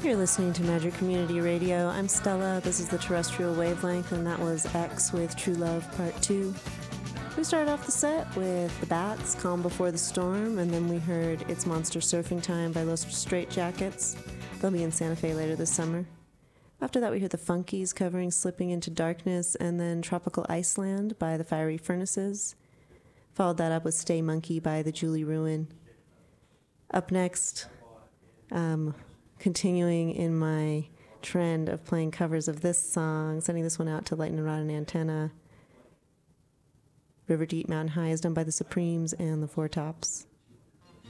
You're listening to Magic Community Radio. I'm Stella. This is the Terrestrial Wavelength, and that was X with True Love Part 2. We started off the set with The Bats, Calm Before the Storm, and then we heard It's Monster Surfing Time by Los Straitjackets. They'll be in Santa Fe later this summer. After that, we heard the Funkies covering Slipping Into Darkness, and then Tropical Iceland by the Fiery Furnaces. Followed that up with Stay Monkey by the Julie Ruin. Up next, continuing in my trend of playing covers of this song, sending this one out to Lightning Rod and Antenna. River Deep Mountain High is done by the Supremes and the Four Tops.